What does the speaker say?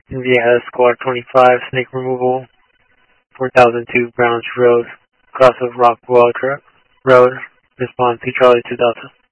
Via Squad 25, snake removal, 4002 Browns Road, cross of Rockwell Road, respond to Charlie 2000.